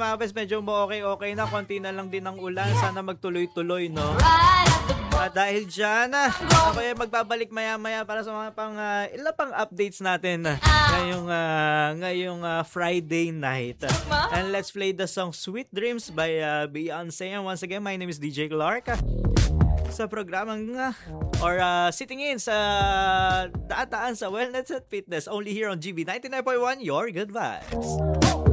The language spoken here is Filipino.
mga kapes, medyo okay na. Konti na lang din ang ulan. Sana magtuloy-tuloy, no? Dahil dyan, ako ay magbabalik maya-maya para sa mga ilan pang updates natin ngayong Friday night. And let's play the song Sweet Dreams by Beyonce. And once again, my name is DJ Clark. Sa programang sitting in sa daataan sa Wellness at Fitness, only here on GB 99.1, your good vibes.